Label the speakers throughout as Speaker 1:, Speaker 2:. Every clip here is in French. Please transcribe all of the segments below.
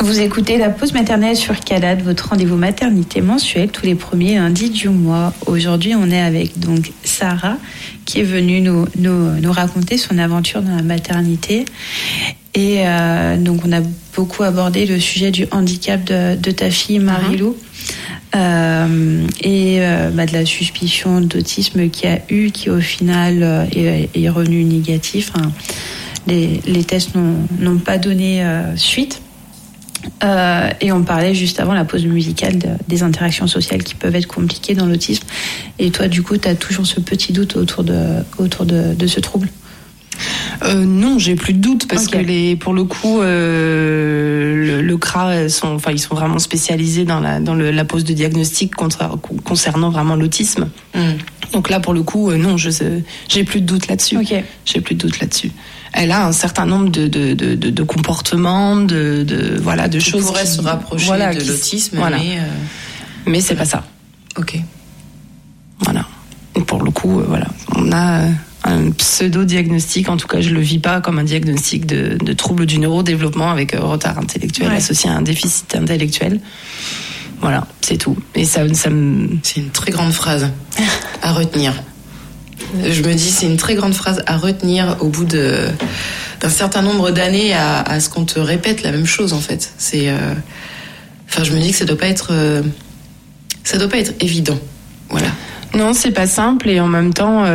Speaker 1: Vous écoutez la pause maternelle sur CALAT, votre rendez-vous maternité mensuel tous les premiers lundis du mois. Aujourd'hui, on est avec donc Sarah qui est venue nous raconter son aventure dans la maternité. Et donc, on a beaucoup abordé le sujet du handicap de ta fille Marie-Lou et de la suspicion d'autisme qu'il y a eu, qui au final est revenu négatif. Enfin, les tests n'ont pas donné suite. Et on parlait juste avant la pause musicale des interactions sociales qui peuvent être compliquées dans l'autisme. Et toi, du coup, tu as toujours ce petit doute autour de ce trouble?
Speaker 2: Non, j'ai plus de doute parce que pour le coup, le CRA ils sont vraiment spécialisés dans la pose de diagnostic concernant vraiment l'autisme. Donc là, pour le coup, non, j'ai plus de doute là-dessus. J'ai plus de doute là-dessus. Elle a un certain nombre de comportements, de choses qui
Speaker 3: pourraient se rapprocher de l'autisme,
Speaker 2: mais c'est pas ça.
Speaker 3: Ok.
Speaker 2: Voilà. Et pour le coup, on a un pseudo-diagnostic, en tout cas je le vis pas comme un diagnostic de trouble du neurodéveloppement avec retard intellectuel associé à un déficit intellectuel. Voilà, c'est tout. Et ça me...
Speaker 3: C'est une très grande phrase à retenir. Je me dis, c'est une très grande phrase à retenir au bout d'un certain nombre d'années à ce qu'on te répète la même chose, en fait. Je me dis que ça doit pas être évident. Voilà.
Speaker 2: Non, c'est pas simple, et en même temps,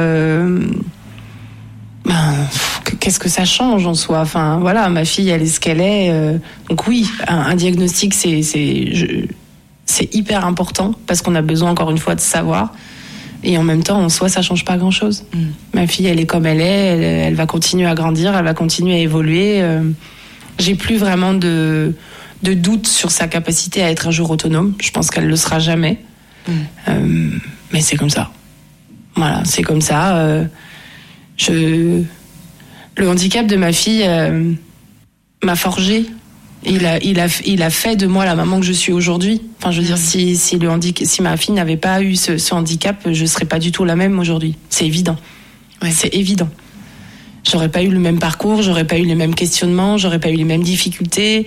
Speaker 2: qu'est-ce que ça change en soi? Enfin, voilà, ma fille, elle est ce qu'elle est. Donc oui, un diagnostic, c'est hyper important parce qu'on a besoin, encore une fois, de savoir. Et en même temps, en soi, ça change pas grand-chose. Ma fille, elle est comme elle est. Elle va continuer à grandir, elle va continuer à évoluer. J'ai plus vraiment de doute sur sa capacité à être un jour autonome. Je pense qu'elle le sera jamais. Mais c'est comme ça. Voilà, c'est comme ça. Le handicap de ma fille m'a forgé. Il a fait de moi la maman que je suis aujourd'hui. Enfin, je veux dire, si ma fille n'avait pas eu ce handicap, je serais pas du tout la même aujourd'hui. C'est évident. Ouais. C'est évident. J'aurais pas eu le même parcours, j'aurais pas eu les mêmes questionnements, j'aurais pas eu les mêmes difficultés.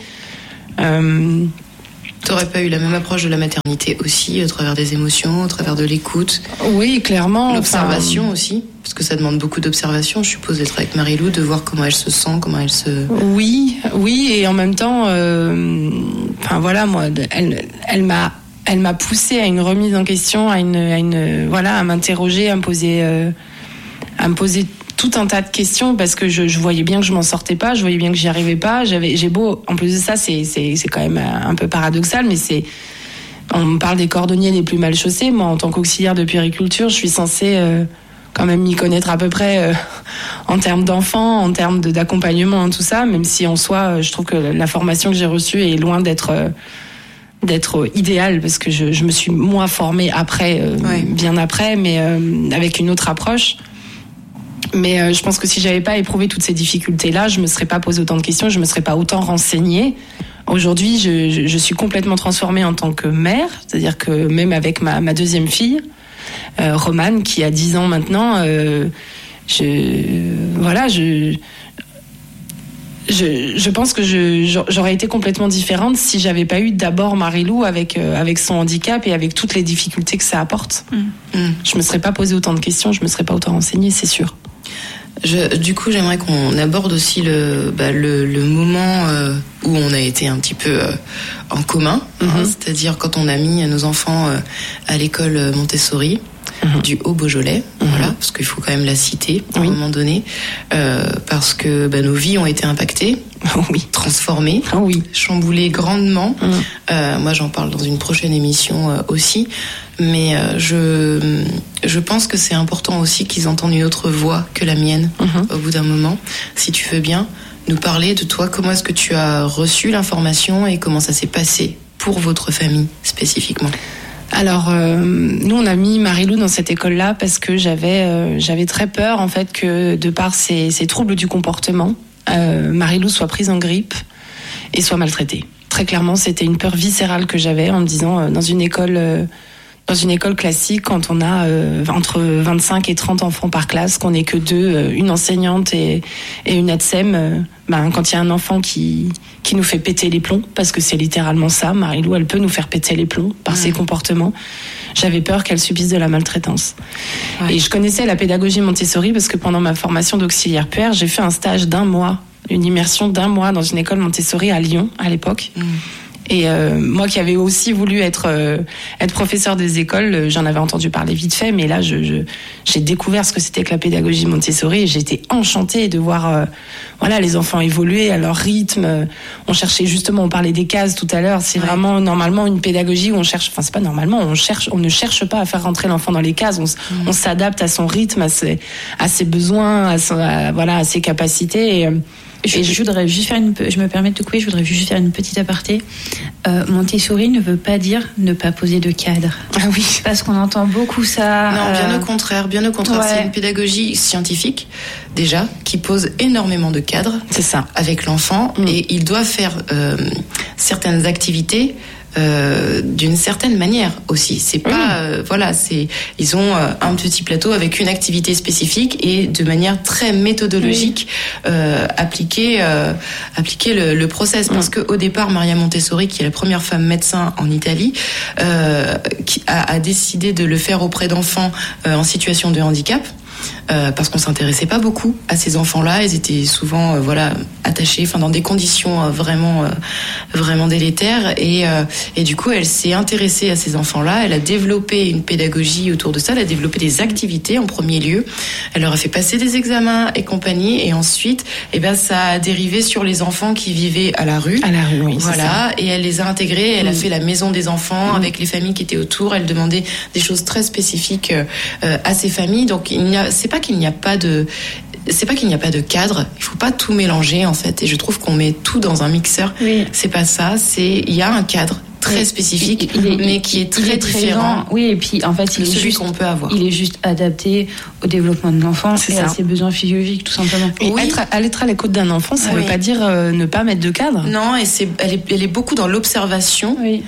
Speaker 3: T'aurais pas eu la même approche de la maternité aussi, au travers des émotions, au travers de l'écoute.
Speaker 2: Oui, clairement.
Speaker 3: L'observation aussi, parce que ça demande beaucoup d'observation, je suppose, d'être avec Marie-Lou, de voir comment elle se sent, comment elle se...
Speaker 2: Oui, et en même temps, moi, elle m'a poussée à une remise en question, à m'interroger, à me poser tout un tas de questions, parce que je voyais bien que je m'en sortais pas, je voyais bien que j'y arrivais pas. En plus de ça, c'est quand même un peu paradoxal, mais on me parle des cordonniers les plus mal chaussés. Moi, en tant qu'auxiliaire de puériculture, je suis censée quand même m'y connaître à peu près en termes d'enfants, en termes d'accompagnement, tout ça, même si en soi, je trouve que la formation que j'ai reçue est loin d'être idéale, parce que je me suis moins formée bien après, mais avec une autre approche. Mais je pense que si j'avais pas éprouvé toutes ces difficultés-là, je me serais pas posé autant de questions, je me serais pas autant renseignée. Aujourd'hui, je suis complètement transformée en tant que mère, c'est-à-dire que même avec ma deuxième fille, Romane, qui a 10 ans maintenant, je pense que j'aurais été complètement différente si j'avais pas eu d'abord Marie-Lou avec son handicap et avec toutes les difficultés que ça apporte. Je me serais pas posé autant de questions, je me serais pas autant renseignée, c'est sûr.
Speaker 3: Du coup, j'aimerais qu'on aborde aussi le moment où on a été un petit peu en commun, c'est-à-dire quand on a mis nos enfants à l'école Montessori du Haut-Beaujolais, voilà, parce qu'il faut quand même la citer à un moment donné, parce que nos vies ont été impactées, transformées, chamboulées grandement. Moi, j'en parle dans une prochaine émission aussi. Mais je pense que c'est important aussi qu'ils entendent une autre voix que la mienne au bout d'un moment. Si tu veux bien nous parler de toi, comment est-ce que tu as reçu l'information et comment ça s'est passé pour votre famille spécifiquement?
Speaker 2: Alors, nous, on a mis Marie-Lou dans cette école-là parce que j'avais très peur, en fait, que de par ces troubles du comportement, Marie-Lou soit prise en grippe et soit maltraitée. Très clairement, c'était une peur viscérale que j'avais en me disant, dans une école Dans une école classique, quand on a entre 25 et 30 enfants par classe, qu'on n'est que deux, une enseignante et une ATSEM, quand il y a un enfant qui nous fait péter les plombs, parce que c'est littéralement ça, Marie-Lou, elle peut nous faire péter les plombs par ses comportements, j'avais peur qu'elle subisse de la maltraitance. Ouais. Et je connaissais la pédagogie Montessori parce que pendant ma formation d'auxiliaire puère, j'ai fait un stage d'1 mois, une immersion d'1 mois dans une école Montessori à Lyon, à l'époque. Et moi qui avais aussi voulu être professeur des écoles, j'en avais entendu parler vite fait, mais là j'ai découvert ce que c'était que la pédagogie Montessori et j'étais enchantée de voir les enfants évoluer à leur rythme. On cherchait justement, on parlait des cases tout à l'heure, c'est vraiment normalement une pédagogie où on cherche, enfin c'est pas normalement, on ne cherche pas à faire rentrer l'enfant dans les cases, on s'adapte à son rythme, à ses besoins, à ses capacités.
Speaker 1: Je voudrais juste je me permets de te couper, je voudrais juste faire une petite aparté. Montessori ne veut pas dire ne pas poser de cadre.
Speaker 2: Ah oui.
Speaker 1: Parce qu'on entend beaucoup ça.
Speaker 3: Non, bien au contraire. Ouais. C'est une pédagogie scientifique, déjà, qui pose énormément de cadres.
Speaker 2: C'est ça.
Speaker 3: Avec l'enfant. Et il doit faire certaines activités d'une certaine manière aussi. C'est pas ils ont un petit plateau avec une activité spécifique et de manière très méthodologique appliquer le process, parce que au départ Maria Montessori, qui est la première femme médecin en Italie, qui a décidé de le faire auprès d'enfants en situation de handicap. Parce qu'on s'intéressait pas beaucoup à ces enfants-là, ils étaient souvent attachés, dans des conditions vraiment délétères, et du coup elle s'est intéressée à ces enfants-là, elle a développé une pédagogie autour de ça, elle a développé des activités en premier lieu, elle leur a fait passer des examens et compagnie, et ensuite ça a dérivé sur les enfants qui vivaient à la rue,
Speaker 2: oui,
Speaker 3: et elle les a intégrés, elle a fait la maison des enfants avec les familles qui étaient autour, elle demandait des choses très spécifiques à ces familles, donc c'est pas qu'il n'y a pas de cadre, il faut pas tout mélanger en fait, et je trouve qu'on met tout dans un mixeur. C'est pas ça, il y a un cadre très spécifique, mais qui est très différent.
Speaker 1: Oui, et puis en fait,
Speaker 3: celui qu'on peut avoir.
Speaker 1: Il est juste adapté au développement de l'enfant et à ses besoins physiologiques, tout simplement.
Speaker 2: Et être à l'écoute d'un enfant, ça veut pas dire ne pas mettre de cadre.
Speaker 3: Non, et elle est beaucoup dans l'observation. Oui.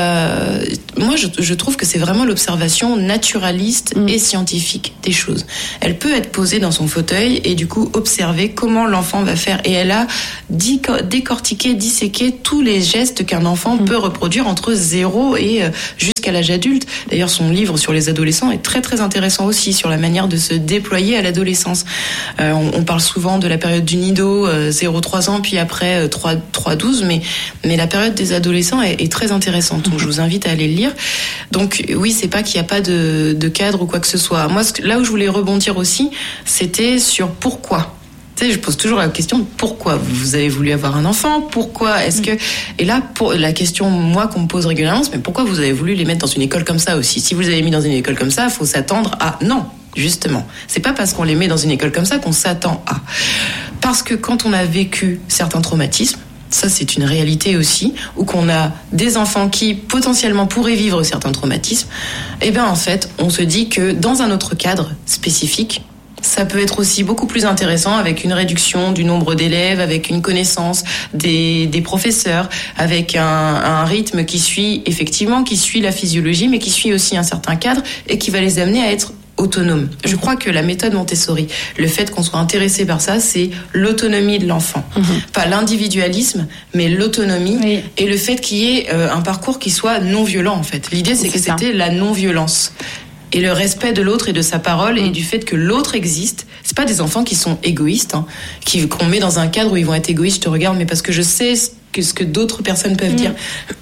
Speaker 3: Moi, je trouve que c'est vraiment l'observation naturaliste et scientifique des choses. Elle peut être posée dans son fauteuil et du coup observer comment l'enfant va faire. Et elle a décortiqué, disséqué tous les gestes qu'un enfant peut reproduire entre 0 et jusqu'à l'âge adulte. D'ailleurs, son livre sur les adolescents est très très intéressant aussi, sur la manière de se déployer à l'adolescence. On parle souvent de la période du nido, 0-3 ans, puis après 3-12, mais la période des adolescents est très intéressante. Donc je vous invite à aller le lire. Donc oui, c'est pas qu'il n'y a pas de cadre ou quoi que ce soit. Moi, là où je voulais rebondir aussi, c'était sur pourquoi. Tu sais, je pose toujours la question pourquoi vous avez voulu avoir un enfant, pourquoi est-ce que, et là pour la question moi qu'on me pose régulièrement, c'est mais pourquoi vous avez voulu les mettre dans une école comme ça aussi. Si vous les avez mis dans une école comme ça, il faut s'attendre à non. Justement, c'est pas parce qu'on les met dans une école comme ça qu'on s'attend à. Parce que quand on a vécu certains traumatismes, ça c'est une réalité aussi, ou qu'on a des enfants qui potentiellement pourraient vivre certains traumatismes, en fait, on se dit que dans un autre cadre spécifique, ça peut être aussi beaucoup plus intéressant, avec une réduction du nombre d'élèves, avec une connaissance des professeurs, avec un rythme qui suit la physiologie, mais qui suit aussi un certain cadre et qui va les amener à être autonomes. Je crois que la méthode Montessori, le fait qu'on soit intéressé par ça, c'est l'autonomie de l'enfant. Pas l'individualisme, mais l'autonomie et le fait qu'il y ait un parcours qui soit non violent en fait. L'idée c'est que c'était la non-violence. Et le respect de l'autre et de sa parole et du fait que l'autre existe. C'est pas des enfants qui sont égoïstes, qu'on met dans un cadre où ils vont être égoïstes. Je te regarde, mais parce que je sais ce que d'autres personnes peuvent dire.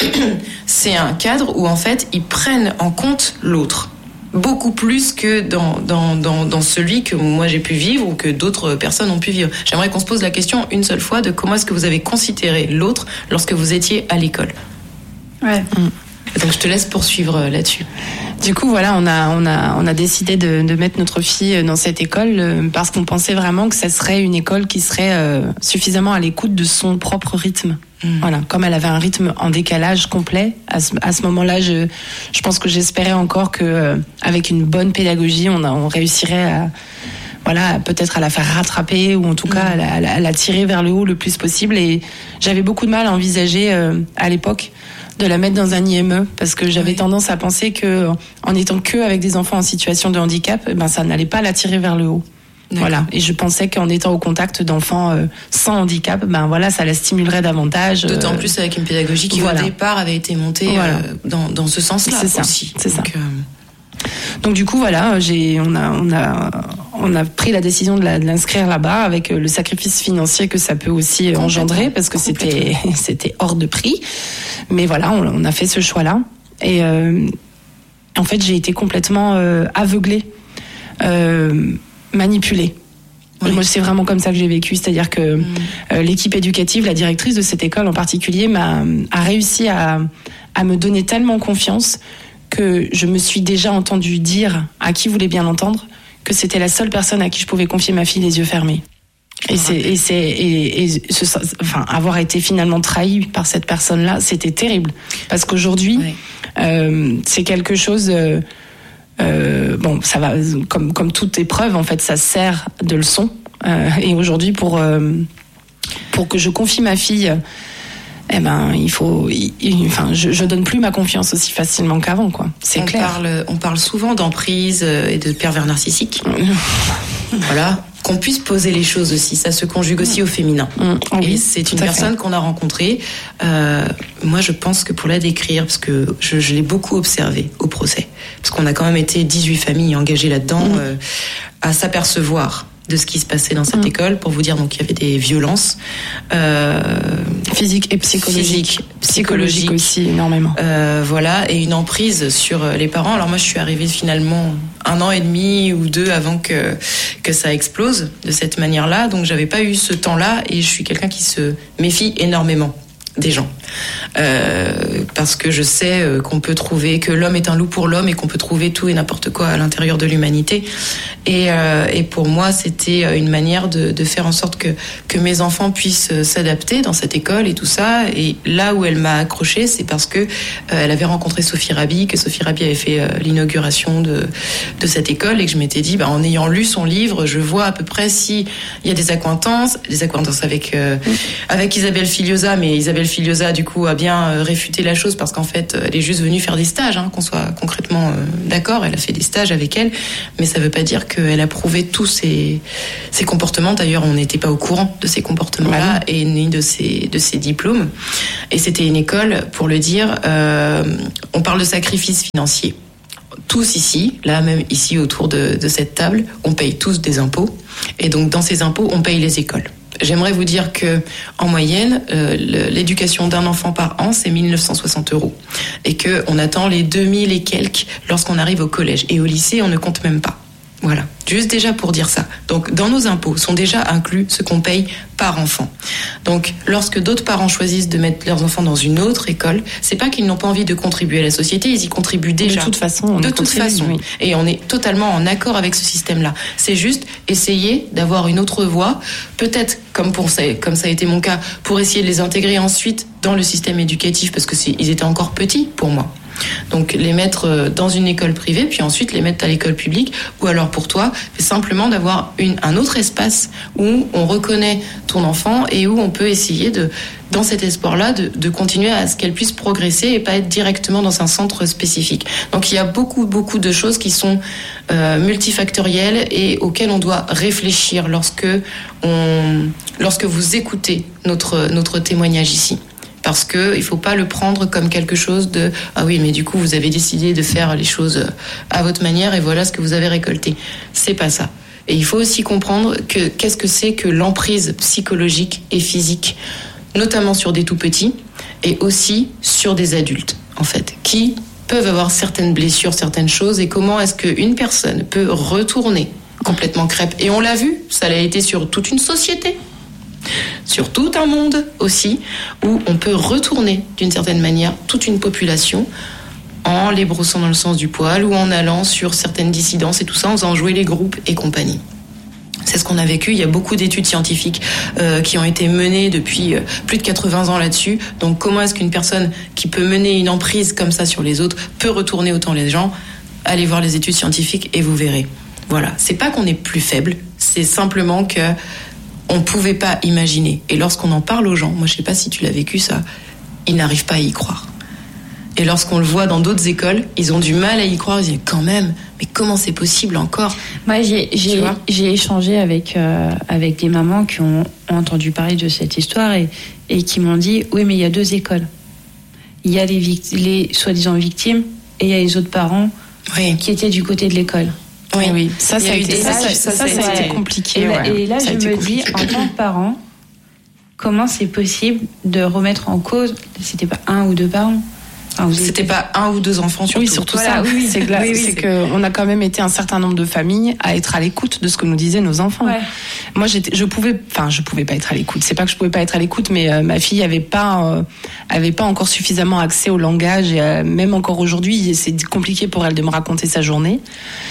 Speaker 3: C'est un cadre où en fait ils prennent en compte l'autre. Beaucoup plus que dans celui que moi j'ai pu vivre ou que d'autres personnes ont pu vivre. J'aimerais qu'on se pose la question une seule fois de comment est-ce que vous avez considéré l'autre lorsque vous étiez à l'école.
Speaker 1: Ouais.
Speaker 3: Donc je te laisse poursuivre là-dessus.
Speaker 2: Du coup, voilà, on a décidé de mettre notre fille dans cette école parce qu'on pensait vraiment que ça serait une école qui serait suffisamment à l'écoute de son propre rythme. Voilà, comme elle avait un rythme en décalage complet, à ce moment-là, je pense que j'espérais encore que avec une bonne pédagogie, on réussirait voilà, peut-être à la faire rattraper ou en tout cas à la tirer vers le haut le plus possible. Et j'avais beaucoup de mal à envisager à l'époque de la mettre dans un IME parce que j'avais tendance à penser que en étant que avec des enfants en situation de handicap, ça n'allait pas la tirer vers le haut. D'accord. Voilà. Et je pensais qu'en étant au contact d'enfants sans handicap, ça la stimulerait davantage.
Speaker 3: D'autant plus avec une pédagogie qui au départ avait été montée dans ce sens-là aussi.
Speaker 2: C'est ça. Donc du coup voilà, on a pris la décision de l'inscrire là-bas avec le sacrifice financier que ça peut aussi engendrer parce que c'était hors de prix. Mais voilà, on a fait ce choix-là et en fait j'ai été complètement aveuglée, manipulée. Oui. Moi, c'est vraiment comme ça que j'ai vécu, c'est-à-dire que l'équipe éducative, la directrice de cette école en particulier, a réussi à me donner tellement confiance que je me suis déjà entendu dire à qui voulait bien l'entendre que c'était la seule personne à qui je pouvais confier ma fille les yeux fermés. Avoir été finalement trahi par cette personne-là, c'était terrible parce qu'aujourd'hui, c'est quelque chose. Ça va comme toute épreuve en fait, ça sert de leçon. Et aujourd'hui, pour que je confie ma fille, je donne plus ma confiance aussi facilement qu'avant, quoi. C'est clair.
Speaker 3: On parle souvent d'emprise et de pervers narcissique. Voilà. Qu'on puisse poser les choses aussi, ça se conjugue aussi au féminin. Et c'est une personne qu'on a rencontrée. Moi, je pense que pour la décrire, parce que je l'ai beaucoup observée au procès, parce qu'on a quand même été 18 familles engagées là-dedans, à s'apercevoir de ce qui se passait dans cette école, pour vous dire donc qu'il y avait des violences
Speaker 2: physiques et psychologiques aussi énormément.
Speaker 3: Voilà, et une emprise sur les parents. Alors moi, je suis arrivée finalement 1 an et demi ou 2 avant que ça explose de cette manière-là. Donc j'avais pas eu ce temps-là et je suis quelqu'un qui se méfie énormément des gens. Parce que je sais qu'on peut trouver que l'homme est un loup pour l'homme et qu'on peut trouver tout et n'importe quoi à l'intérieur de l'humanité. Et pour moi, c'était une manière de faire en sorte que mes enfants puissent s'adapter dans cette école et tout ça. Et là où elle m'a accrochée, c'est parce que elle avait rencontré Sophie Rabi, que Sophie Rabi avait fait l'inauguration de cette école et que je m'étais dit, en ayant lu son livre, je vois à peu près s'il y a des accointances avec Isabelle Filiosa, mais Isabelle Filiosa, du coup, a bien réfuté la chose parce qu'en fait, elle est juste venue faire des stages, qu'on soit concrètement d'accord. Elle a fait des stages avec elle, mais ça veut pas dire qu'elle a prouvé tous ces comportements. D'ailleurs, on n'était pas au courant de ces comportements-là et ni de ces diplômes. Et c'était une école, pour le dire, on parle de sacrifice financier. Tous ici, là même ici autour de cette table, on paye tous des impôts. Et donc, dans ces impôts, on paye les écoles. J'aimerais vous dire que, en moyenne, l'éducation d'un enfant par an, c'est 1 960 €. Et qu'on attend les 2000 et quelques lorsqu'on arrive au collège. Et au lycée, on ne compte même pas. Voilà. Juste déjà pour dire ça. Donc, dans nos impôts sont déjà inclus ce qu'on paye par enfant. Donc, lorsque d'autres parents choisissent de mettre leurs enfants dans une autre école, c'est pas qu'ils n'ont pas envie de contribuer à la société, ils y contribuent déjà.
Speaker 2: De toute façon.
Speaker 3: Oui. Et on est totalement en accord avec ce système-là. C'est juste essayer d'avoir une autre voie, peut-être comme ça a été mon cas, pour essayer de les intégrer ensuite dans le système éducatif, parce que ils étaient encore petits pour moi. Donc les mettre dans une école privée, puis ensuite les mettre à l'école publique, ou alors pour toi, c'est simplement d'avoir un autre espace où on reconnaît ton enfant et où on peut essayer dans cet espoir-là, de continuer à ce qu'elle puisse progresser et pas être directement dans un centre spécifique. Donc il y a beaucoup de choses qui sont multifactorielles et auxquelles on doit réfléchir lorsque vous écoutez notre témoignage ici. Parce que il faut pas le prendre comme quelque chose de ah oui, mais du coup vous avez décidé de faire les choses à votre manière et voilà ce que vous avez récolté. C'est pas ça. Et il faut aussi comprendre qu'est-ce que c'est que l'emprise psychologique et physique, notamment sur des tout petits et aussi sur des adultes en fait, qui peuvent avoir certaines blessures, certaines choses, et comment est-ce qu'une personne peut retourner complètement crêpe. Et on l'a vu, ça l'a été sur toute une société, sur tout un monde aussi, où on peut retourner d'une certaine manière toute une population en les brossant dans le sens du poil ou en allant sur certaines dissidences et tout ça, en faisant jouer les groupes et compagnie. C'est ce qu'on a vécu. Il y a beaucoup d'études scientifiques qui ont été menées depuis plus de 80 ans là-dessus. Donc comment est-ce qu'une personne qui peut mener une emprise comme ça sur les autres peut retourner autant les gens ? Allez voir les études scientifiques et vous verrez. Voilà, c'est pas qu'on est plus faible, C'est simplement que on pouvait pas imaginer. Et lorsqu'on en parle aux gens, moi je sais pas si tu l'as vécu ça, ils n'arrivent pas à y croire. Et lorsqu'on le voit dans d'autres écoles, ils ont du mal à y croire. Ils disent quand même, mais comment c'est possible encore ?
Speaker 1: Moi, j'ai échangé avec des mamans qui ont entendu parler de cette histoire et qui m'ont dit oui, mais il y a 2 écoles. Il y a les soi-disant victimes et il y a les autres parents qui étaient du côté de l'école.
Speaker 2: Oui. Ça a été compliqué.
Speaker 1: Et là, je me dis, en tant que parent, comment c'est possible de remettre en cause, c'était pas 1 ou 2 parents.
Speaker 3: C'était pas 1 ou 2 enfants surtout.
Speaker 2: Oui, surtout ça. Oui. C'est qu'on a quand même été un certain nombre de familles à être à l'écoute de ce que nous disaient nos enfants. Ouais. Moi, je pouvais pas être à l'écoute. C'est pas que je pouvais pas être à l'écoute, mais ma fille avait pas encore suffisamment accès au langage et même encore aujourd'hui, c'est compliqué pour elle de me raconter sa journée.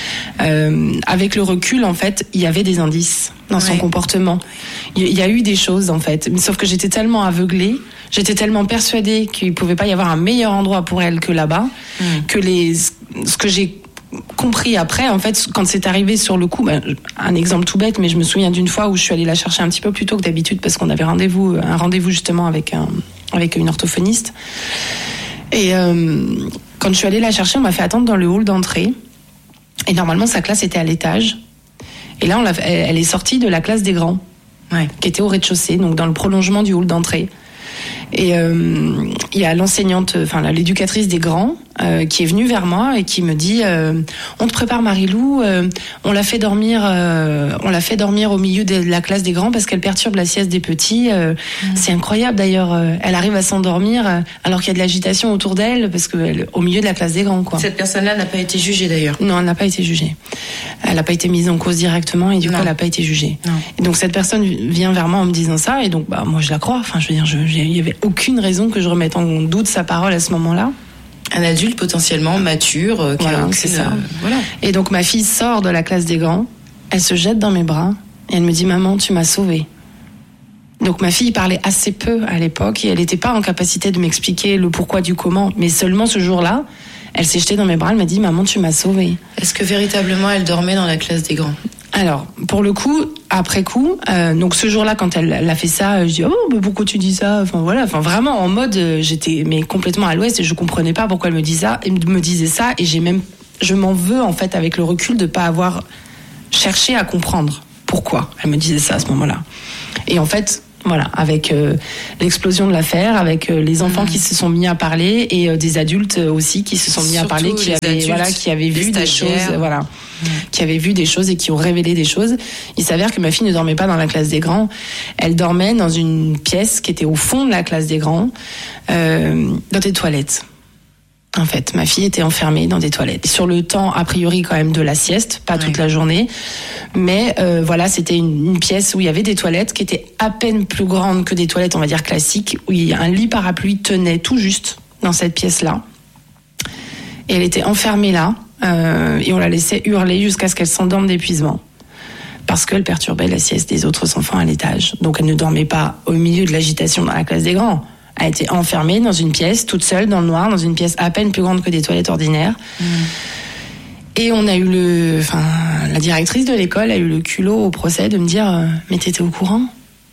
Speaker 2: Avec le recul, en fait, il y avait des indices dans son comportement. Il y a eu des choses, en fait, sauf que j'étais tellement aveuglée. J'étais tellement persuadée qu'il pouvait pas y avoir un meilleur endroit pour elle que là-bas, que ce que j'ai compris après, en fait, quand c'est arrivé sur le coup, un exemple tout bête, mais je me souviens d'une fois où je suis allée la chercher un petit peu plus tôt que d'habitude parce qu'on avait un rendez-vous justement avec une orthophoniste. Et quand je suis allée la chercher, on m'a fait attendre dans le hall d'entrée. Et normalement, sa classe était à l'étage. Et là, elle est sortie de la classe des grands, qui était au rez-de-chaussée, donc dans le prolongement du hall d'entrée. Et il y a l'enseignante, l'éducatrice des grands, qui est venue vers moi et qui me dit on te prépare Marie-Lou, on l'a fait dormir au milieu de la classe des grands parce qu'elle perturbe la sieste des petits. C'est incroyable d'ailleurs, elle arrive à s'endormir alors qu'il y a de l'agitation autour d'elle parce que au milieu de la classe des grands, quoi.
Speaker 3: Cette personne-là n'a pas été jugée d'ailleurs.
Speaker 2: Non, elle n'a pas été jugée. Elle n'a pas été mise en cause directement et du coup elle n'a pas été jugée. Non. Et donc cette personne vient vers moi en me disant ça et donc moi je la crois. Enfin, je veux dire, il y avait aucune raison que je remette en doute sa parole à ce moment-là.
Speaker 3: Un adulte potentiellement mature,
Speaker 2: c'est ça. Et donc ma fille sort de la classe des grands, elle se jette dans mes bras et elle me dit maman, tu m'as sauvée. Donc ma fille parlait assez peu à l'époque et elle n'était pas en capacité de m'expliquer le pourquoi du comment, mais seulement ce jour-là, elle s'est jetée dans mes bras, elle m'a dit maman, tu m'as sauvée.
Speaker 3: Est-ce que véritablement elle dormait dans la classe des grands ?
Speaker 2: Alors, pour le coup, après coup, donc ce jour-là, quand elle a fait ça, je dis pourquoi tu dis ça ? Enfin voilà, vraiment en mode, j'étais complètement à l'ouest et je comprenais pas pourquoi elle me disait ça et je m'en veux en fait avec le recul de pas avoir cherché à comprendre pourquoi elle me disait ça à ce moment-là. Et en fait, voilà, avec l'explosion de l'affaire, avec les enfants qui se sont mis à parler et des adultes aussi qui se sont mis à parler, qui avaient vu des choses, qui avaient vu des choses et qui ont révélé des choses. Il s'avère que ma fille ne dormait pas dans la classe des grands, elle dormait dans une pièce qui était au fond de la classe des grands, dans des toilettes. En fait, ma fille était enfermée dans des toilettes. Sur le temps, a priori, quand même, de la sieste, pas toute la journée. Mais c'était une pièce où il y avait des toilettes qui étaient à peine plus grandes que des toilettes, on va dire, classiques, où un lit parapluie tenait tout juste dans cette pièce-là. Et elle était enfermée là, et on la laissait hurler jusqu'à ce qu'elle s'endorme d'épuisement. Parce qu'elle perturbait la sieste des autres enfants à l'étage. Donc elle ne dormait pas au milieu de l'agitation dans la classe des grands. Elle était enfermée dans une pièce, toute seule, dans le noir, dans une pièce à peine plus grande que des toilettes ordinaires. Et on a eu la directrice de l'école a eu le culot au procès de me dire mais t'étais au courant ?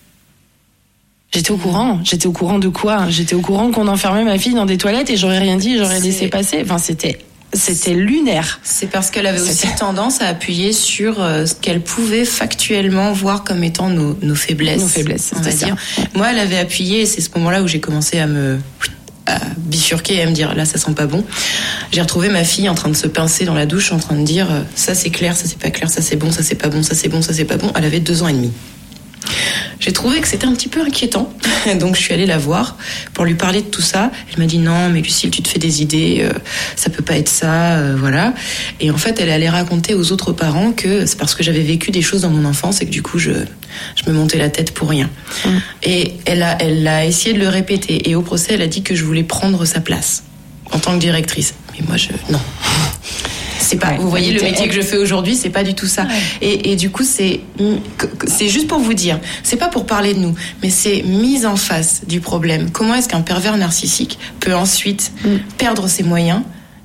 Speaker 2: J'étais au courant. J'étais au courant de quoi ? J'étais au courant qu'on enfermait ma fille dans des toilettes et j'aurais rien dit, j'aurais laissé passer. Enfin, c'était lunaire.
Speaker 3: C'est parce qu'elle avait aussi tendance à appuyer sur ce qu'elle pouvait factuellement voir comme étant nos faiblesses.
Speaker 2: Nos faiblesses,
Speaker 3: on va dire. Moi, elle avait appuyé, et c'est ce moment-là où j'ai commencé à bifurquer et à me dire là ça sent pas bon. J'ai retrouvé ma fille en train de se pincer dans la douche, en train de dire ça c'est clair, ça c'est pas clair, ça c'est bon, ça c'est pas bon, ça c'est bon, ça c'est pas bon. Elle avait 2 ans et demi. J'ai trouvé que c'était un petit peu inquiétant, donc je suis allée la voir pour lui parler de tout ça. Elle m'a dit non mais Lucille, tu te fais des idées, ça peut pas être ça, voilà. Et en fait elle allait raconter aux autres parents que c'est parce que j'avais vécu des choses dans mon enfance et que du coup je me montais la tête pour rien. Et elle a essayé de le répéter et au procès elle a dit que je voulais prendre sa place en tant que directrice. Mais moi non. C'est pas, vous voyez le métier que je fais aujourd'hui, c'est pas du tout ça. Et du coup, c'est juste pour vous dire, c'est pas pour parler de nous, mais c'est mise en face du problème. Comment est-ce qu'un pervers narcissique peut ensuite perdre ses moyens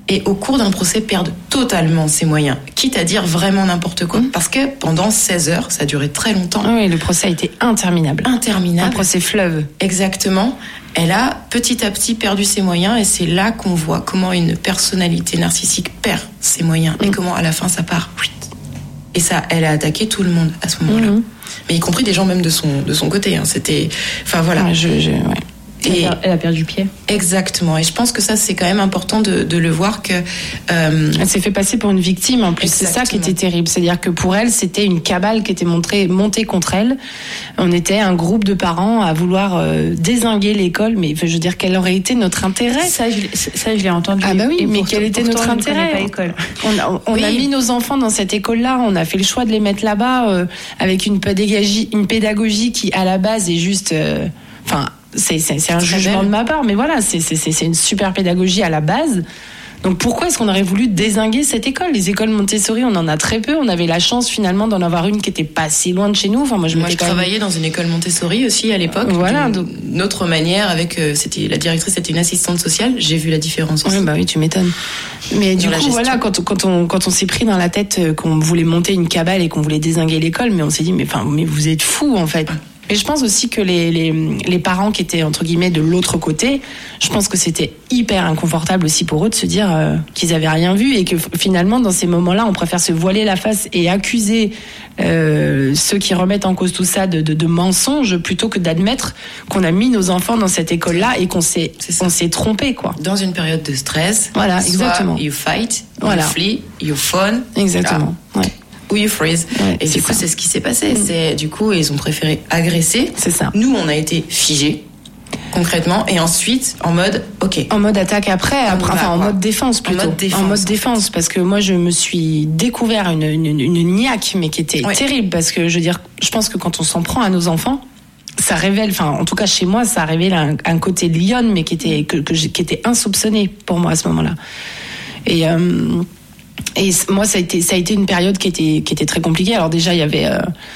Speaker 3: et au cours d'un procès perdent totalement ses moyens, quitte à dire vraiment n'importe quoi. Parce que pendant 16 heures, ça a duré très longtemps.
Speaker 2: Oui, le procès a été interminable. Un procès fleuve.
Speaker 3: Exactement. Elle a petit à petit perdu ses moyens et c'est là qu'on voit comment une personnalité narcissique perd ses moyens et comment à la fin ça part. Et ça, elle a attaqué tout le monde à ce moment-là. Mais y compris des gens même de son côté. Hein. C'était... Enfin voilà.
Speaker 2: Ouais,
Speaker 1: Et elle a perdu pied.
Speaker 3: Exactement. Et je pense que ça, c'est quand même important de le voir que...
Speaker 2: Elle s'est fait passer pour une victime, en plus. Exactement. C'est ça qui était terrible. C'est-à-dire que pour elle, c'était une cabale qui était montée contre elle. On était un groupe de parents à vouloir dézinguer l'école. Mais je veux dire, quel aurait été notre intérêt ?
Speaker 1: Ça, je l'ai entendu.
Speaker 2: Ah bah oui, mais quel était notre intérêt ? On a mis nos enfants dans cette école-là. On a fait le choix de les mettre là-bas avec une pédagogie qui, à la base, est juste... C'est un jugement de ma part, mais voilà, c'est une super pédagogie à la base. Donc pourquoi est-ce qu'on aurait voulu dézinguer cette école ? Les écoles Montessori, on en a très peu. On avait la chance finalement d'en avoir une qui était pas si loin de chez nous. Enfin, moi, je
Speaker 3: travaillais dans une école Montessori aussi à l'époque.
Speaker 2: Voilà,
Speaker 3: d'une autre manière, avec c'était la directrice, c'était une assistante sociale. J'ai vu la différence aussi.
Speaker 2: Oui, bah oui, tu m'étonnes. Mais du coup, voilà, quand on s'est pris dans la tête qu'on voulait monter une cabale et qu'on voulait dézinguer l'école, mais on s'est dit mais vous êtes fous en fait. Mais je pense aussi que les parents qui étaient entre guillemets de l'autre côté, je pense que c'était hyper inconfortable aussi pour eux de se dire qu'ils avaient rien vu et que finalement dans ces moments-là, on préfère se voiler la face et accuser ceux qui remettent en cause tout ça de mensonges plutôt que d'admettre qu'on a mis nos enfants dans cette école-là et qu'on s'est trompé quoi.
Speaker 3: Dans une période de stress.
Speaker 2: Voilà, exactement.
Speaker 3: You fight, you flee, you fawn.
Speaker 2: Exactement. Ouais.
Speaker 3: Ou you freeze.
Speaker 2: Ouais,
Speaker 3: et du coup, c'est ce qui s'est passé. C'est du coup, ils ont préféré agresser.
Speaker 2: C'est ça.
Speaker 3: Nous, on a été figés concrètement, et ensuite en mode
Speaker 2: en mode attaque en mode défense plutôt. En mode défense, parce que moi je me suis découvert une niaque, mais qui était terrible, parce que je veux dire, je pense que quand on s'en prend à nos enfants, ça révèle, enfin en tout cas chez moi, ça révèle un côté lionne, mais qui était insoupçonné pour moi à ce moment-là. Et moi, ça a été une période qui était très compliquée. Alors déjà, il y avait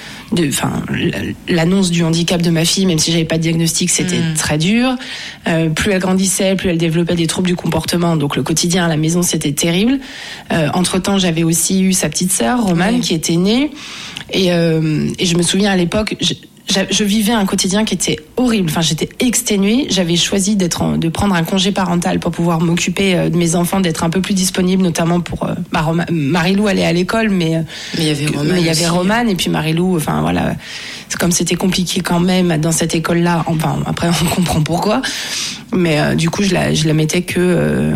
Speaker 2: l'annonce du handicap de ma fille, même si j'avais pas de diagnostic, c'était très dur. Plus elle grandissait, plus elle développait des troubles du comportement. Donc le quotidien à la maison, c'était terrible. Entre-temps, j'avais aussi eu sa petite sœur, Romane, qui était née. Et je me souviens à l'époque... Je vivais un quotidien qui était horrible. Enfin, j'étais exténuée. J'avais choisi de prendre un congé parental pour pouvoir m'occuper de mes enfants, d'être un peu plus disponible, notamment pour Marie-Lou allait à l'école, mais
Speaker 3: il y avait
Speaker 2: Romane et puis Marie-Lou. Enfin voilà, comme c'était compliqué quand même dans cette école-là. Enfin après on comprend pourquoi. Mais du coup je la mettais que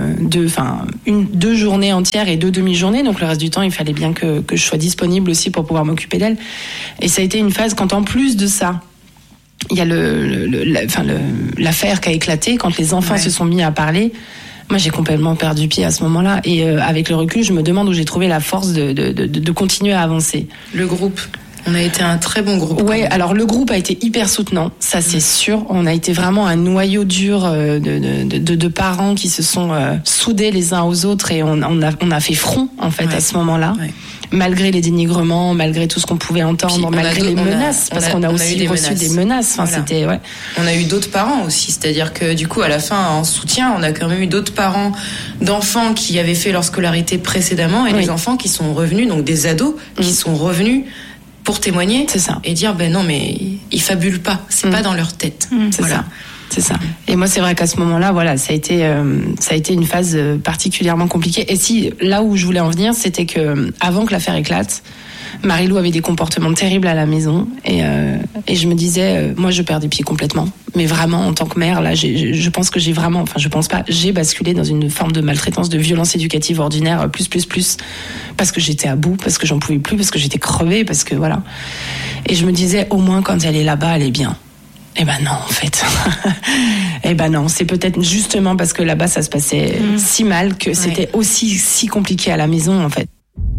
Speaker 2: 2 journées entières et 2 demi-journées. Donc le reste du temps il fallait bien que je sois disponible aussi pour pouvoir m'occuper d'elle. Et ça a été une phase quand en plus de ça, il y a l'affaire qui a éclaté quand les enfants se sont mis à parler. Moi, j'ai complètement perdu pied à ce moment-là. Et avec le recul, je me demande où j'ai trouvé la force de continuer à avancer.
Speaker 3: Le groupe. On a été un très bon groupe.
Speaker 2: Ouais, alors le groupe a été hyper soutenant, ça c'est sûr. On a été vraiment un noyau dur de parents qui se sont soudés les uns aux autres et on a fait front en fait à ce moment-là. Ouais. Malgré les dénigrements, malgré tout ce qu'on pouvait entendre, malgré les menaces, parce qu'on a aussi reçu des menaces. Enfin, c'était,
Speaker 3: On a eu d'autres parents aussi, c'est-à-dire que du coup, à la fin, en soutien, on a quand même eu d'autres parents d'enfants qui avaient fait leur scolarité précédemment et des enfants qui sont revenus, donc des ados qui sont revenus pour témoigner et dire non mais ils fabulent pas, c'est pas dans leur tête.
Speaker 2: C'est ça. Et moi, c'est vrai qu'à ce moment-là, voilà, ça a été une phase particulièrement compliquée. Et si, là où je voulais en venir, c'était que avant que l'affaire éclate, Marie-Lou avait des comportements terribles à la maison. Et je me disais, moi, je perds des pieds complètement. Mais vraiment, en tant que mère, là, je pense que j'ai basculé dans une forme de maltraitance, de violence éducative ordinaire, plus, parce que j'étais à bout, parce que j'en pouvais plus, parce que j'étais crevée, parce que voilà. Et je me disais, au moins, quand elle est là-bas, elle est bien. Eh ben non, en fait. Eh ben non, c'est peut-être justement parce que là-bas ça se passait si mal que c'était aussi si compliqué à la maison, en fait.